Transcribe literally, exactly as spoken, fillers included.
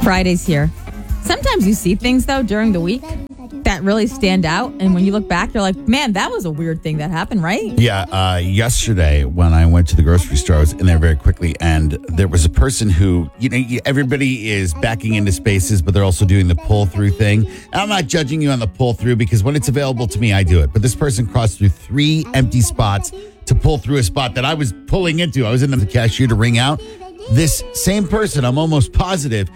Friday's here. Sometimes you see things, though, during the week that really stand out. And when you look back, you're like, man, that was a weird thing that happened, right? Yeah. Uh, yesterday, when I went to the grocery store, I was in there very quickly, and there was a person who, you know, you- everybody is backing into spaces, but they're also doing the pull-through thing. And I'm not judging you on the pull-through because when it's available to me, I do it. But this person crossed through three empty spots to pull through a spot that I was pulling into. I was in the cashier to ring out. This same person, I'm almost positive,